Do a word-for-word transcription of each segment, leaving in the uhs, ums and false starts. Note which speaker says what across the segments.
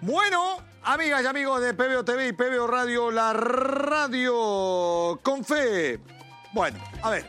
Speaker 1: Bueno, amigas y amigos de P B O T V y P B O Radio, la radio con fe. Bueno, a ver.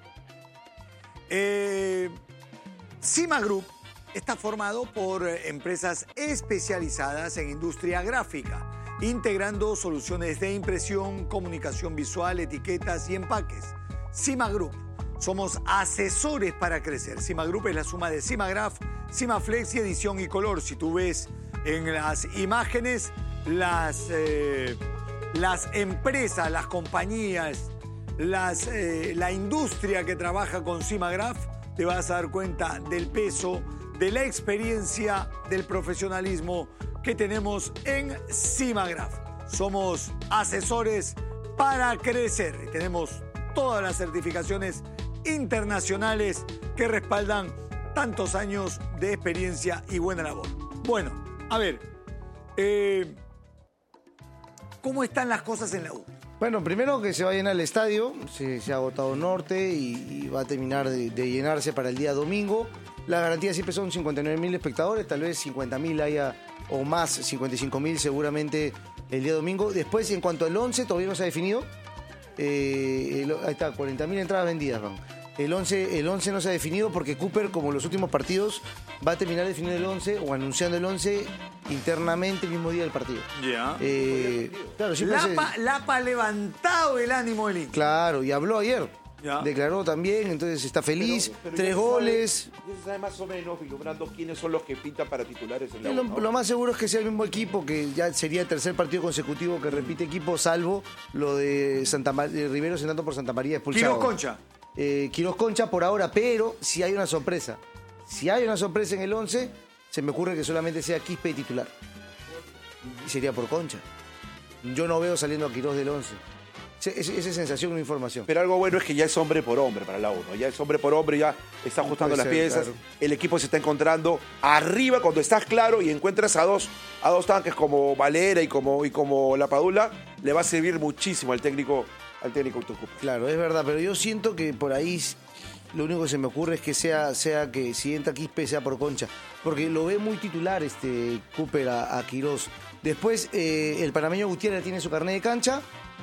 Speaker 1: Eh, Cima Group está formado por empresas especializadas en industria gráfica, integrando soluciones de impresión, comunicación visual, etiquetas y empaques. Cima Group. Somos asesores para crecer. Cima Group es la suma de Cimagraph, Cimaflex y edición y color. Si tú ves en las imágenes las, eh, las empresas, las compañías, las, eh, la industria que trabaja con Cimagraph, te vas a dar cuenta del peso, de la experiencia, del profesionalismo que tenemos en Cimagraph. Somos asesores para crecer y tenemos todas las certificaciones internacionales que respaldan tantos años de experiencia y buena labor. Bueno, a ver, eh, ¿cómo están las cosas en la U?
Speaker 2: Bueno, primero que se va a llenar el estadio, se, se ha agotado norte y, y va a terminar de, de llenarse para el día domingo. La garantía siempre son cincuenta y nueve mil espectadores, tal vez cincuenta mil haya o más, cincuenta y cinco mil seguramente el día domingo. Después, en cuanto al once, todavía no se ha definido. Eh, el, ahí está, cuarenta mil entradas vendidas van. El once, el once no se ha definido porque Cooper, como los últimos partidos, va a terminar definiendo el once o anunciando el once internamente el mismo día del partido.
Speaker 1: Ya. Yeah.
Speaker 2: Eh, claro,
Speaker 1: Lapa,
Speaker 2: se...
Speaker 1: Lapa ha levantado el ánimo del hincha.
Speaker 2: Claro, y habló ayer.
Speaker 1: Ya.
Speaker 2: Declaró también, entonces está feliz.
Speaker 3: Pero, pero
Speaker 2: tres
Speaker 3: ya
Speaker 2: goles.
Speaker 3: Se sabe, ya se sabe más o menos, vislumbrando quiénes son los que pintan para titulares en la
Speaker 2: Lo,
Speaker 3: U, ¿no?
Speaker 2: lo más seguro es que sea el mismo equipo, que ya sería el tercer partido consecutivo que repite equipo, salvo lo de Santa Mar de Riveros entrando por Santa María expulsado.
Speaker 1: Quirós Concha.
Speaker 2: Eh, Quirós Concha por ahora, pero si hay una sorpresa. Si hay una sorpresa en el once, se me ocurre que solamente sea Quispe titular. Y sería por Concha. Yo no veo saliendo a Quirós del once. Esa es sensación, no información.
Speaker 3: Pero algo bueno es que ya es hombre por hombre para la U, ¿no? Ya es hombre por hombre, ya está ajustando
Speaker 2: Puede
Speaker 3: las
Speaker 2: ser,
Speaker 3: piezas,
Speaker 2: claro.
Speaker 3: El equipo se está encontrando arriba cuando estás claro y encuentras a dos, a dos tanques como Valera y como, y como La Padula, le va a servir muchísimo al técnico, al técnico Cooper.
Speaker 2: Claro, es verdad, pero yo siento que por ahí lo único que se me ocurre es que sea, sea que si entra Quispe sea por Concha, porque lo ve muy titular este Cooper a, a Quirós. Después eh, el panameño Gutiérrez tiene su carnet de cancha.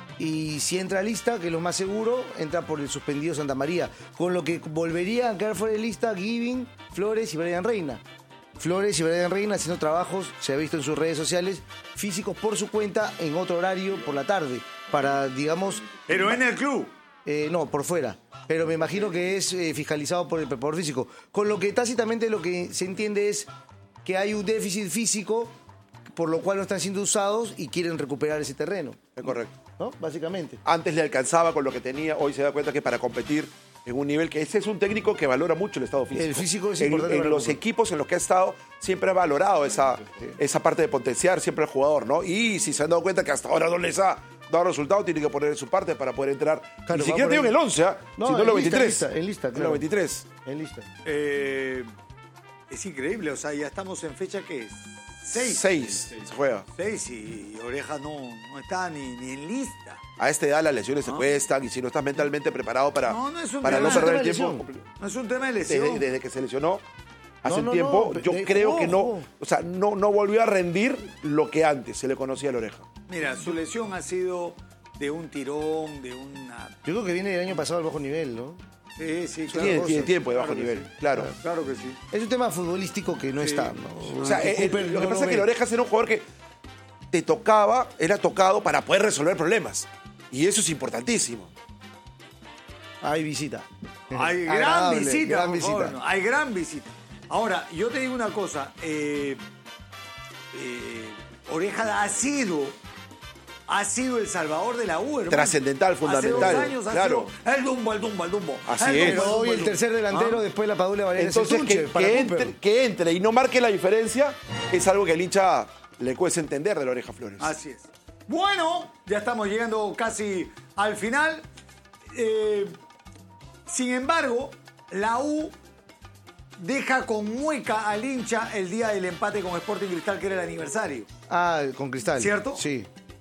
Speaker 2: Y si entra a lista, que es lo más seguro, entra por el suspendido Santa María. Con lo que volvería a quedar fuera de lista Giving, Flores y Brian Reina. Flores y Brian Reina haciendo trabajos, se ha visto en sus redes sociales, físicos por su cuenta en otro horario por la tarde. Para, digamos...
Speaker 1: Pero en el club.
Speaker 2: Eh, no, por fuera. Pero me imagino que es eh, fiscalizado por el preparador físico. Con lo que tácitamente lo que se entiende es que hay un déficit físico, por lo cual no están siendo usados y quieren recuperar ese terreno.
Speaker 3: Es correcto.
Speaker 2: ¿No? Básicamente.
Speaker 3: Antes le alcanzaba con lo que tenía, hoy se da cuenta que para competir en un nivel que ese es un técnico que valora mucho el estado físico.
Speaker 2: El físico es
Speaker 3: en,
Speaker 2: importante.
Speaker 3: En los equipos en los que ha estado siempre ha valorado esa, sí. esa parte de potenciar siempre al jugador, ¿no? Y si se han dado cuenta que hasta ahora no les ha dado resultado, tiene que poner en su parte para poder entrar.
Speaker 2: Claro,
Speaker 3: Ni siquiera digo en el once, ¿eh?
Speaker 2: No,
Speaker 3: sino en los veintitrés.
Speaker 2: En lista, en lista,
Speaker 3: En
Speaker 2: claro.
Speaker 3: los veintitrés.
Speaker 2: En lista.
Speaker 1: Eh, es increíble, o sea, ya estamos en fecha que es seis.
Speaker 3: Seis,
Speaker 1: seis.
Speaker 3: se juega.
Speaker 1: Seis y Oreja no, no está ni, ni en lista.
Speaker 3: A esta edad las lesiones
Speaker 1: ¿No?
Speaker 3: se cuestan y si no estás mentalmente preparado para
Speaker 1: no, no, es un
Speaker 3: para
Speaker 1: tema,
Speaker 3: no perder el
Speaker 2: de
Speaker 3: tiempo.
Speaker 1: No es un tema de lesión.
Speaker 3: Desde, desde que se lesionó hace
Speaker 2: No,
Speaker 3: un
Speaker 2: no,
Speaker 3: tiempo,
Speaker 2: no,
Speaker 3: yo
Speaker 2: de-
Speaker 3: creo
Speaker 2: jugó,
Speaker 3: que no,
Speaker 2: jugó.
Speaker 3: o sea, no, no volvió a rendir lo que antes se le conocía a la Oreja.
Speaker 1: Mira, su lesión ha sido de un tirón, de una...
Speaker 2: Yo creo que viene del año pasado al bajo nivel, ¿no?
Speaker 1: Sí, sí, claro.
Speaker 3: tiene, tiene tiempo de bajo
Speaker 1: Claro que
Speaker 3: nivel,
Speaker 1: sí.
Speaker 3: claro.
Speaker 1: Claro que sí.
Speaker 2: Es un tema futbolístico que no
Speaker 1: Sí.
Speaker 2: está, ¿no?
Speaker 3: O sea, eh, eh,
Speaker 2: Cooper
Speaker 3: lo que
Speaker 2: no
Speaker 3: pasa es que
Speaker 2: ve.
Speaker 3: la Oreja era un jugador que te tocaba, era tocado para poder resolver problemas. Y eso es importantísimo.
Speaker 2: Hay visita.
Speaker 1: Hay gran
Speaker 2: Agradable,
Speaker 1: visita,
Speaker 2: gran
Speaker 1: por favor,
Speaker 2: visita.
Speaker 1: no, hay gran visita. Ahora, yo te digo una cosa. Eh, eh, Oreja ha sido, ha sido el salvador de la U, hermano.
Speaker 3: Trascendental, fundamental,
Speaker 1: Hace dos años
Speaker 3: claro.
Speaker 1: ha sido el Dumbo, el Dumbo, el Dumbo.
Speaker 3: Así
Speaker 1: el
Speaker 3: es.
Speaker 1: Dumbo,
Speaker 2: Pero hoy
Speaker 1: Dumbo,
Speaker 2: el tercer delantero,
Speaker 1: ¿Ah?
Speaker 2: después la Padula Valeria
Speaker 3: Entonces, que,
Speaker 2: para
Speaker 3: que
Speaker 2: Cooper.
Speaker 3: entre, que entre y no marque la diferencia es algo que al hincha le cuesta entender de la Oreja Flores.
Speaker 1: Así es. Bueno, ya estamos llegando casi al final. Eh, sin embargo, la U deja con mueca al hincha el día del empate con Sporting Cristal, que era el aniversario.
Speaker 2: Ah, con Cristal.
Speaker 1: ¿Cierto?
Speaker 2: Sí.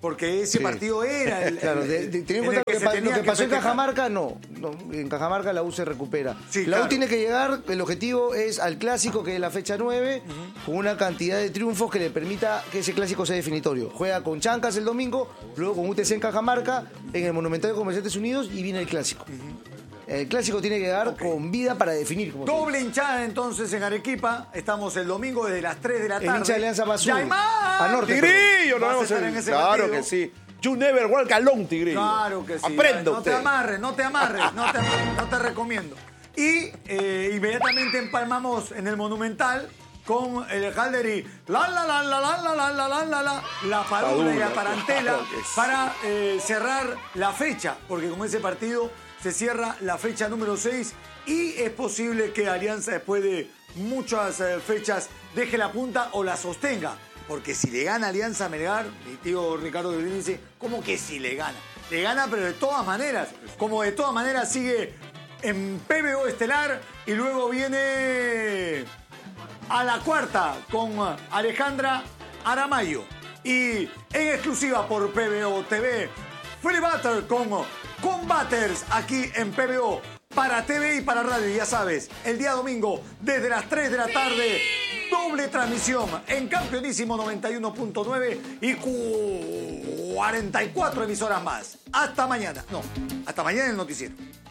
Speaker 1: porque ese
Speaker 2: Sí.
Speaker 1: partido era el.
Speaker 2: Claro,
Speaker 1: el-
Speaker 2: de- de- teniendo en
Speaker 1: en
Speaker 2: cuenta
Speaker 1: el
Speaker 2: lo que,
Speaker 1: se
Speaker 2: pa-
Speaker 1: tenía
Speaker 2: lo que pasó en
Speaker 1: festejar.
Speaker 2: Cajamarca, no, no. En Cajamarca la U se recupera.
Speaker 1: Sí,
Speaker 2: la
Speaker 1: claro.
Speaker 2: U tiene que llegar, el objetivo es al clásico, que es la fecha nueve, con una cantidad de triunfos que le permita que ese clásico sea definitorio. Juega con Chancas el domingo, luego con U T C en Cajamarca, en el Monumental de Comerciantes Unidos y viene el clásico. El clásico tiene que llegar con vida para definir. Como se
Speaker 1: Doble hinchada entonces en Arequipa. Estamos el domingo desde las tres de la
Speaker 2: El
Speaker 1: tarde.
Speaker 2: hincha de Alianza va a sur.
Speaker 1: ¡Yaimán!
Speaker 2: A norte.
Speaker 3: Tigrillo, no
Speaker 1: Vas a
Speaker 3: vamos a
Speaker 1: estar
Speaker 3: hacer.
Speaker 1: en ese
Speaker 3: Claro
Speaker 1: partido.
Speaker 3: que sí. You never walk alone, Tigrillo.
Speaker 1: Claro que sí.
Speaker 3: Aprenda
Speaker 1: no
Speaker 3: usted.
Speaker 1: te amarres, no te amarres, no te, amarres, no te recomiendo. Y eh, inmediatamente empalmamos en el Monumental con el Calderí. La la la la la la la la la la la la padula y la
Speaker 3: Padula,
Speaker 1: parantela
Speaker 3: claro que sí.
Speaker 1: para eh, cerrar la fecha, porque con ese partido se cierra la fecha número seis y es posible que Alianza después de muchas eh, fechas deje la punta o la sostenga. Porque si le gana Alianza a Melgar, mi tío Ricardo de Violín dice, ¿cómo que si le gana? Le gana, pero de todas maneras. Como de todas maneras sigue en P B O Estelar y luego viene a la cuarta con Alejandra Aramayo. Y en exclusiva por P B O T V, Free Butter con Combaters aquí en P B O. Para T V y para radio, ya sabes, el día domingo desde las tres de la tarde, doble transmisión en Campeonísimo noventa y uno punto nueve y cuarenta y cuatro emisoras más. Hasta mañana. No, hasta mañana en el noticiero.